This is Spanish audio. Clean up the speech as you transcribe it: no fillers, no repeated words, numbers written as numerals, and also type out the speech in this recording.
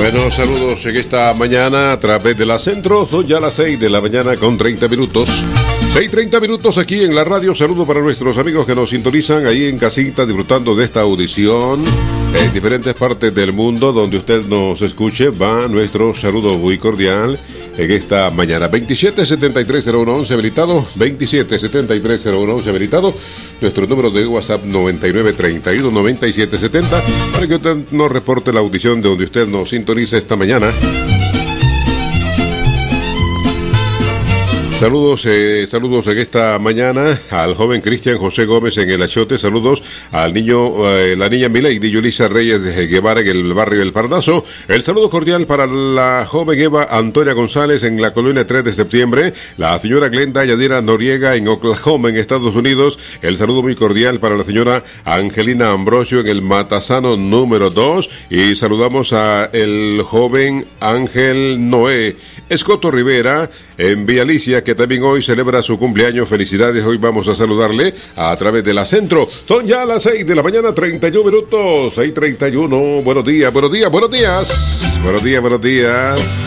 Bueno, saludos en esta mañana a través de la Centro. Son ya las 6 de la mañana con 30 minutos. 6:30 minutos aquí en la radio. Saludo para nuestros amigos que nos sintonizan ahí en casita, disfrutando de esta audición. En diferentes partes del mundo donde usted nos escuche, va nuestro saludo muy cordial en esta mañana. 27730111 habilitado, 27730111 habilitado. Nuestro número de WhatsApp 99319770 para que usted nos reporte la audición de donde usted nos sintoniza esta mañana. Saludos en esta mañana al joven Cristian José Gómez en el Achote. Saludos al niño, la niña Milady Yulisa Reyes de Guevara en el barrio El Pardazo. El saludo cordial para la joven Eva Antonia González en la colonia 3 de septiembre. La señora Glenda Yadira Noriega en Oklahoma, en Estados Unidos. El saludo muy cordial para la señora Angelina Ambrosio en el Matasano número 2. Y saludamos a el joven Ángel Noé Escoto Rivera en Villa Alicia, que también hoy celebra su cumpleaños. Felicidades, hoy vamos a saludarle a través de la Centro. Son ya las 6 de la mañana, 31 minutos, 6:31. Buenos días, buenos días, buenos días. Buenos días, buenos días.